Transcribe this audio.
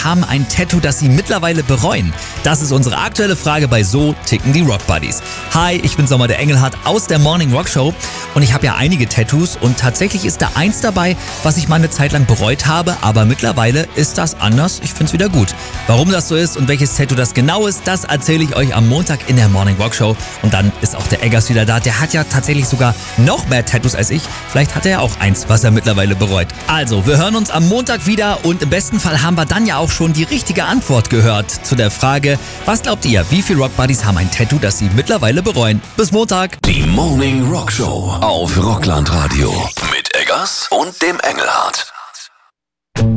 Buddies haben ein Tattoo, das sie mittlerweile bereuen? Das ist unsere aktuelle Frage bei So ticken die Rock Buddies. Hi, ich bin Sommer der Engelhardt aus der Morning Rock Show und ich habe ja einige Tattoos und tatsächlich ist da eins dabei, was ich mal eine Zeit lang bereut habe, aber mittlerweile ist das anders. Ich find's wieder gut. Warum das so ist und welches Tattoo das genau ist, das erzähle ich euch am Montag in der Morning Rock Show. Und dann ist auch der Eggers wieder da. Der hat ja tatsächlich sogar noch mehr Tattoos als ich. Vielleicht hat er ja auch eins, was er mittlerweile bereut. Also, wir hören uns am Montag wieder und im besten Fall haben wir dann ja auch schon die richtige Antwort gehört zu der Frage, was glaubt ihr, wie viele Rock Buddies haben ein Tattoo, das sie mittlerweile bereuen? Bis Montag. Die Morning Rock Show auf Rockland Radio mit Eggers und dem Engelhardt.